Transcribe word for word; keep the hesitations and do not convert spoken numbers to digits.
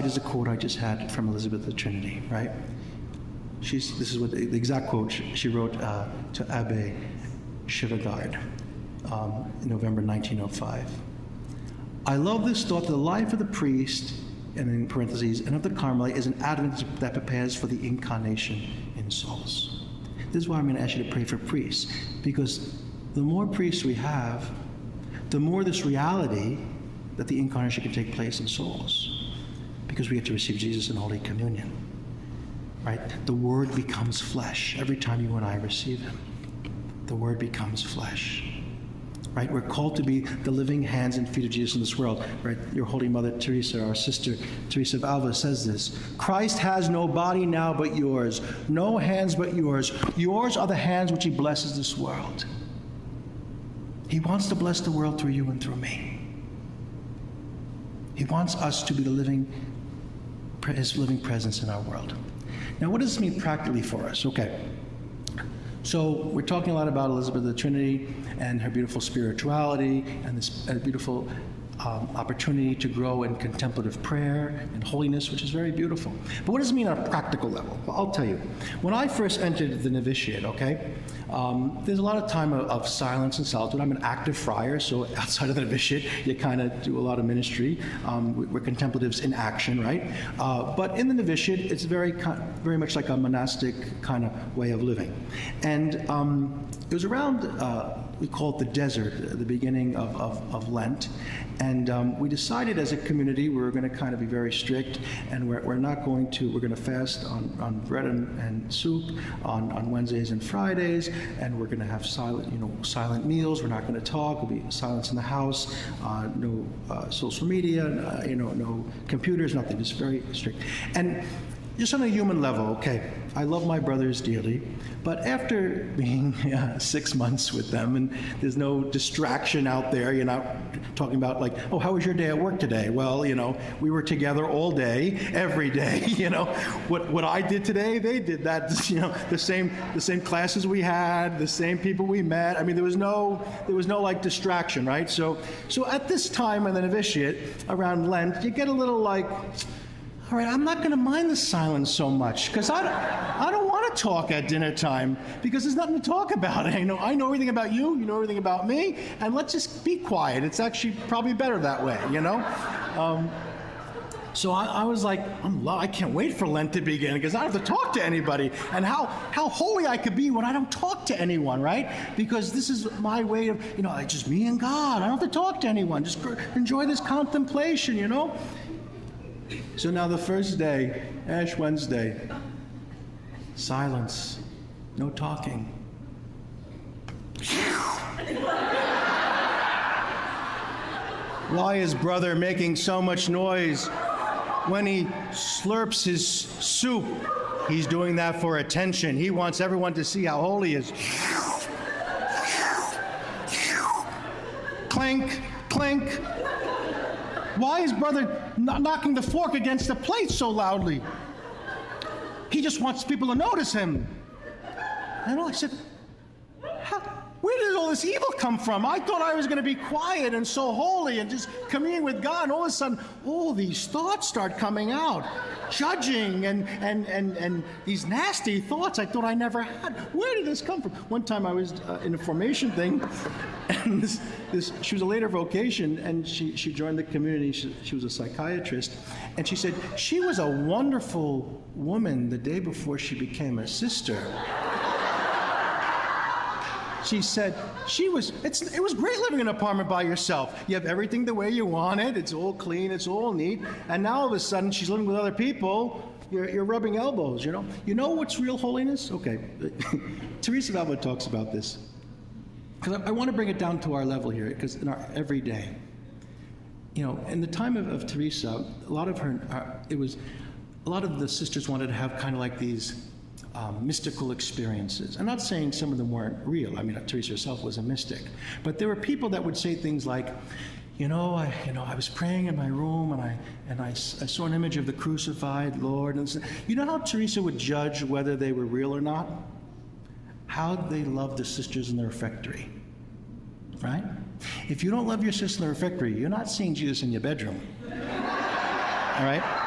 is a quote I just had from Elizabeth of the Trinity, right? She's, this is what the, the exact quote she, she wrote uh, to Abbe Chevigard um, in November nineteen oh five. I love this thought that the life of the priest, and in parentheses, and of the Carmelite is an advent that prepares for the incarnation in souls. This is why I'm going to ask you to pray for priests, because the more priests we have, the more this reality that the incarnation can take place in souls, because we get to receive Jesus in Holy Communion, right? The Word becomes flesh every time you and I receive Him. The Word becomes flesh, right? We're called to be the living hands and feet of Jesus in this world, right? Your Holy Mother Teresa, our sister Teresa of Alva, says this: Christ has no body now but yours, no hands but yours. Yours are the hands which He blesses this world. He wants to bless the world through you and through me. He wants us to be the living, His living presence in our world. Now, what does this mean practically for us? Okay. So we're talking a lot about Elizabeth of the Trinity and her beautiful spirituality and this uh, beautiful um, opportunity to grow in contemplative prayer and holiness, which is very beautiful. But what does it mean on a practical level? Well, I'll tell you. When I first entered the novitiate, okay, um, there's a lot of time of, of silence and solitude. I'm an active friar, so outside of the novitiate, you kind of do a lot of ministry. Um, we, we're contemplatives in action, right? Uh, but in the novitiate, it's very, very much like a monastic kind of way of living. And um, it was around, uh, we call it the desert, the beginning of, of, of Lent. And um, we decided as a community we were going to kind of be very strict, and we're, we're not going to, we're going to fast on, on bread and, and soup on, on Wednesdays and Fridays, and we're going to have silent, you know, silent meals. We're not going to talk. There'll be silence in the house, uh, no uh, social media, uh, you know, no computers, nothing, just very strict. And just on a human level, okay, I love my brothers dearly, but after being uh, six months with them and there's no distraction out there, you're not talking about like, oh, how was your day at work today? Well, you know, we were together all day, every day, you know. What what I did today, they did that, you know, the same the same classes we had, the same people we met. I mean, there was no there was no like distraction, right? So so at this time in the novitiate, around Lent, you get a little like, all right, I'm not going to mind the silence so much because I don't, I don't want to talk at dinner time because there's nothing to talk about. I know I know everything about you, you know everything about me, and let's just be quiet. It's actually probably better that way, you know? Um, so I, I was like, I'm lo- I can't wait for Lent to begin because I don't have to talk to anybody. And how, how holy I could be when I don't talk to anyone, right? Because this is my way of, you know, it's just me and God. I don't have to talk to anyone. Just enjoy this contemplation, you know? So now the first day, Ash Wednesday, silence, no talking. Why is brother making so much noise when he slurps his soup? He's doing that for attention. He wants everyone to see how holy he is. Clink, clink. Why is brother not knocking the fork against the plate so loudly? He just wants people to notice him. And I said, where did all this evil come from? I thought I was going to be quiet and so holy and just communing with God. And all of a sudden, all these thoughts start coming out. Judging and, and, and, and these nasty thoughts I thought I never had. Where did this come from? One time I was uh, in a formation thing, and this, this, she was a later vocation, and she, she joined the community. She, she was a psychiatrist, and she said she was a wonderful woman the day before she became a sister. She said, she was, it's, it was great living in an apartment by yourself. You have everything the way you want it. It's all clean. It's all neat. And now all of a sudden she's living with other people. You're, you're rubbing elbows, you know. You know what's real holiness? Okay. Teresa of Alva talks about this. Because I, I want to bring it down to our level here, because in our everyday, you know, in the time of, of Teresa, a lot of her, uh, it was, a lot of the sisters wanted to have kind of like these Um, mystical experiences. I'm not saying some of them weren't real. I mean, Teresa herself was a mystic. But there were people that would say things like, you know, I, you know, I was praying in my room and I and I, I saw an image of the crucified Lord. And so, you know how Teresa would judge whether they were real or not? How they loved the sisters in the refectory, right? If you don't love your sister in the refectory, you're not seeing Jesus in your bedroom, all right?